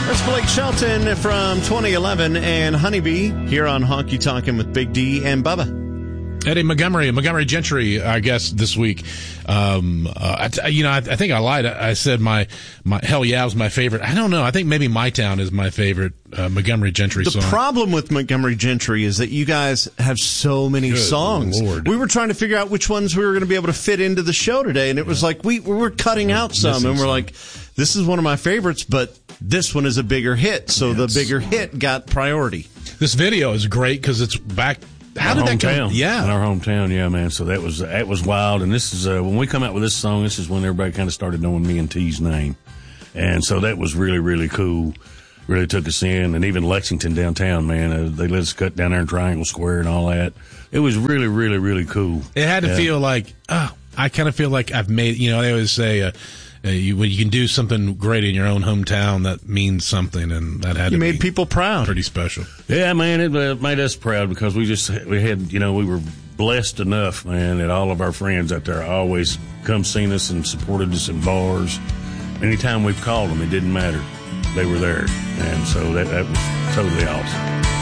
That's Blake Shelton from 2011 and Honeybee here on Honky Tonkin' with Big D and Bubba. Eddie Montgomery Gentry, I guess, this week. I think I lied. I said my Hell Yeah was my favorite. I don't know. I think maybe My Town is my favorite Montgomery Gentry song. The problem with Montgomery Gentry is that you guys have so many songs. Lord. We were trying to figure out which ones we were going to be able to fit into the show today, and it was like we were cutting out some, and we're like, this is one of my favorites, but this one is a bigger hit, so the bigger hit got priority. This video is great because it's back. How did that come? Yeah, in our hometown, yeah, man. So that was wild. And this is when we come out with this song. This is when everybody kind of started knowing me and T's name, and so that was really, really cool. Really took us in, and even Lexington downtown, man. They let us cut down there in Triangle Square and all that. It was really, really, really cool. It had to feel like, I kind of feel like I've made. You know, they always say. When you can do something great in your own hometown, that means something, and that had to made be people proud. Pretty special. Yeah, man, it made us proud because we had, we were blessed enough, man, that all of our friends out there always come seen us and supported us in bars. Anytime we've called them, it didn't matter. They were there, and so that was totally awesome.